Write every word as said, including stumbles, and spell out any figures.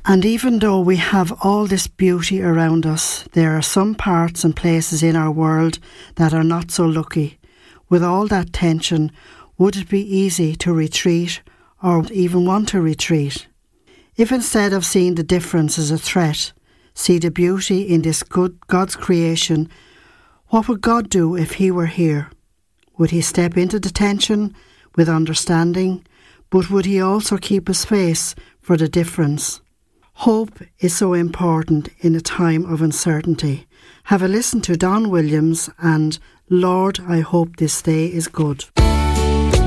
And even though we have all this beauty around us, there are some parts and places in our world that are not so lucky. With all that tension, would it be easy to retreat or even want to retreat? If instead of seeing the difference as a threat, see the beauty in this good God's creation, what would God do if He were here? Would He step into the tension with understanding, but would He also keep a space for the difference? Hope is so important in a time of uncertainty. Have a listen to Don Williams and Lord, I Hope This Day is Good.